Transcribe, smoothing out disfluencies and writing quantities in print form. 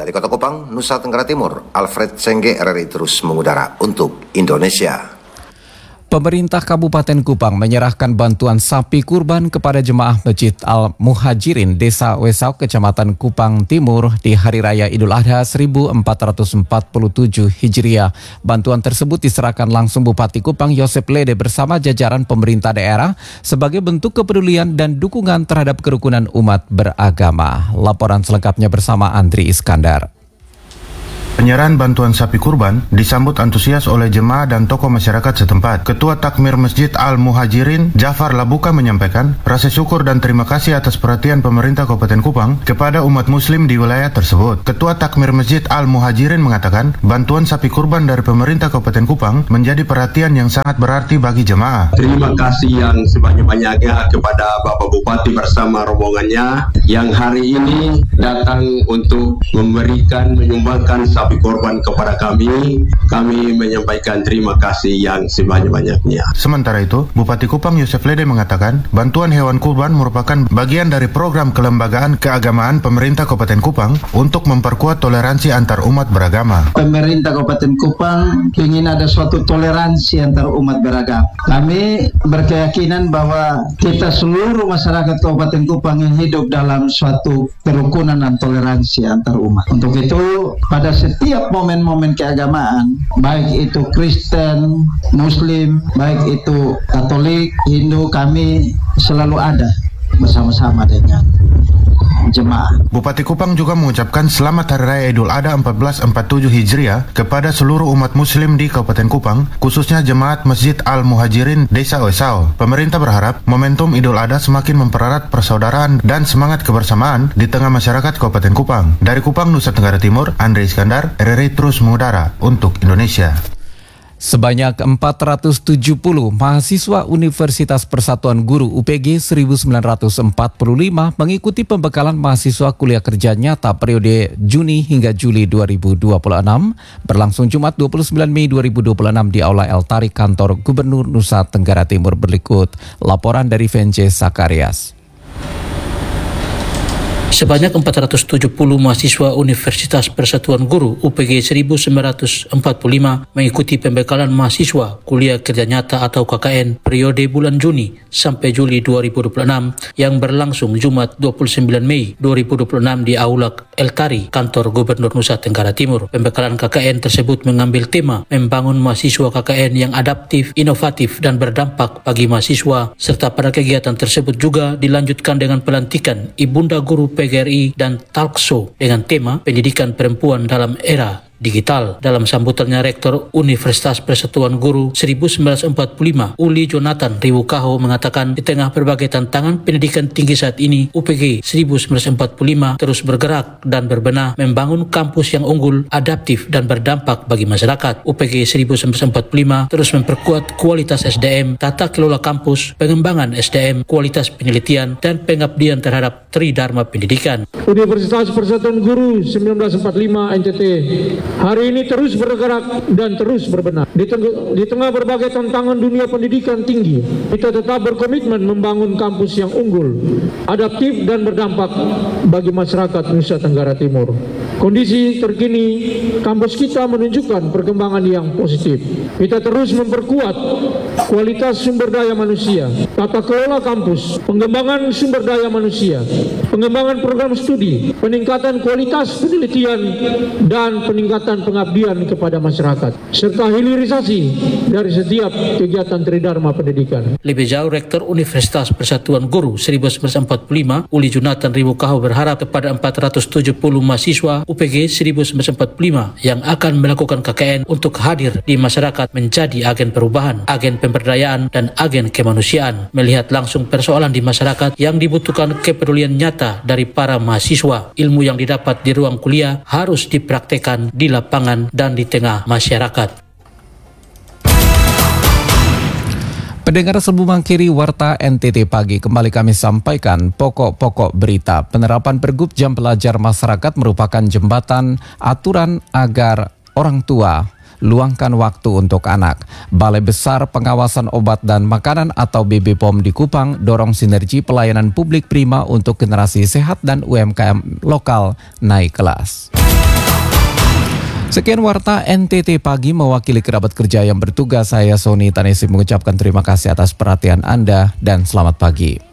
Dari Kota Kupang, Nusa Tenggara Timur, Alfred Sengge RRI terus mengudara untuk Indonesia. Pemerintah Kabupaten Kupang menyerahkan bantuan sapi kurban kepada jemaah Masjid Al-Muhajirin Desa Wesau, Kecamatan Kupang Timur di Hari Raya Idul Adha 1447 Hijriah. Bantuan tersebut diserahkan langsung Bupati Kupang Yosep Lede bersama jajaran pemerintah daerah sebagai bentuk kepedulian dan dukungan terhadap kerukunan umat beragama. Laporan selengkapnya bersama Andri Iskandar. Penyerahan bantuan sapi kurban disambut antusias oleh jemaah dan tokoh masyarakat setempat. Ketua Takmir Masjid Al-Muhajirin, Jafar Labuka menyampaikan rasa syukur dan terima kasih atas perhatian pemerintah Kabupaten Kupang kepada umat muslim di wilayah tersebut. Ketua Takmir Masjid Al-Muhajirin mengatakan bantuan sapi kurban dari pemerintah Kabupaten Kupang menjadi perhatian yang sangat berarti bagi jemaah. Terima kasih yang sebanyak-banyaknya kepada Bapak Bupati bersama rombongannya yang hari ini datang untuk menyumbangkan sapi korban kepada kami. Kami menyampaikan terima kasih yang sebanyak-banyaknya. Sementara itu, Bupati Kupang Yosep Lede mengatakan bantuan hewan kurban merupakan bagian dari program kelembagaan keagamaan pemerintah Kabupaten Kupang untuk memperkuat toleransi antar umat beragama. Pemerintah Kabupaten Kupang ingin ada suatu toleransi antar umat beragama. Kami berkeyakinan bahwa kita seluruh masyarakat Kabupaten Kupang yang hidup dalam suatu kerukunan dan toleransi antar umat. Untuk itu, pada setiap momen-momen keagamaan, baik itu Kristen, Muslim, baik itu Katolik, Hindu, kami selalu ada bersama-sama dengan jemaah. Bupati Kupang juga mengucapkan selamat Hari Raya Idul Adha 1447 Hijriah kepada seluruh umat muslim di Kabupaten Kupang, khususnya jemaat Masjid Al-Muhajirin Desa Wesau. Pemerintah berharap momentum Idul Adha semakin mempererat persaudaraan dan semangat kebersamaan di tengah masyarakat Kabupaten Kupang. Dari Kupang, Nusa Tenggara Timur, Andri Iskandar, RRI terus mengudara untuk Indonesia. Sebanyak 470 mahasiswa Universitas Persatuan Guru UPG 1945 mengikuti pembekalan mahasiswa kuliah kerja nyata periode Juni hingga Juli 2026 berlangsung Jumat 29 Mei 2026 di Aula El Tarik Kantor Gubernur Nusa Tenggara Timur. Berikut laporan dari Vence Sakarias. Sebanyak 470 mahasiswa Universitas Persatuan Guru UPG 1945 mengikuti pembekalan mahasiswa kuliah kerja nyata atau KKN periode bulan Juni sampai Juli 2026 yang berlangsung Jumat 29 Mei 2026 di Aula El Tari, Kantor Gubernur Nusa Tenggara Timur. Pembekalan KKN tersebut mengambil tema membangun mahasiswa KKN yang adaptif, inovatif, dan berdampak bagi mahasiswa, serta pada kegiatan tersebut juga dilanjutkan dengan pelantikan Ibunda Guru PGRI dan talk show dengan tema pendidikan perempuan dalam era digital. Dalam sambutannya, Rektor Universitas Persatuan Guru 1945 Uli Jonathan Riwukaho mengatakan di tengah berbagai tantangan pendidikan tinggi saat ini, UPG 1945 terus bergerak dan berbenah membangun kampus yang unggul, adaptif, dan berdampak bagi masyarakat. UPG 1945 terus memperkuat kualitas SDM, tata kelola kampus, pengembangan SDM, kualitas penelitian, dan pengabdian terhadap Tridharma Pendidikan. Universitas Persatuan Guru 1945 NTT hari ini terus bergerak dan terus berbenah. Di tengah berbagai tantangan dunia pendidikan tinggi, kita tetap berkomitmen membangun kampus yang unggul, adaptif, dan berdampak bagi masyarakat Nusa Tenggara Timur. Kondisi terkini kampus kita menunjukkan perkembangan yang positif. Kita terus memperkuat kualitas sumber daya manusia, tata kelola kampus, pengembangan sumber daya manusia, pengembangan program studi, peningkatan kualitas penelitian, dan peningkatan pengabdian kepada masyarakat, serta hilirisasi dari setiap kegiatan Tridharma Pendidikan. Lebih jauh, Rektor Universitas Persatuan Guru 1945 Uli Jonathan Riwukaho berharap kepada 470 mahasiswa UPG 1945 yang akan melakukan KKN untuk hadir di masyarakat menjadi agen perubahan, agen pemberdayaan, dan agen kemanusiaan, melihat langsung persoalan di masyarakat yang dibutuhkan kepedulian nyata dari para mahasiswa. Ilmu yang didapat di ruang kuliah harus dipraktekkan di lapangan dan di tengah masyarakat. Pendengar Sembumang Kiri Warta NTT Pagi, kembali kami sampaikan pokok-pokok berita. Penerapan Pergub Jam Belajar Masyarakat merupakan jembatan aturan agar orang tua luangkan waktu untuk anak. Balai Besar Pengawasan Obat dan Makanan atau BB POM di Kupang dorong sinergi pelayanan publik prima untuk generasi sehat dan UMKM lokal naik kelas. Sekian Warta NTT Pagi mewakili kerabat kerja yang bertugas. Saya Sony Tanesi mengucapkan terima kasih atas perhatian Anda dan selamat pagi.